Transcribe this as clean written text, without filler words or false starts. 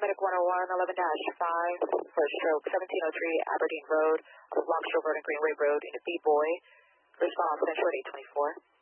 Paramedic 101, 11-5 for a stroke, 1703 Aberdeen Road, off of Longshore Road and Greenway Road into B-Boy. Response, Central 824.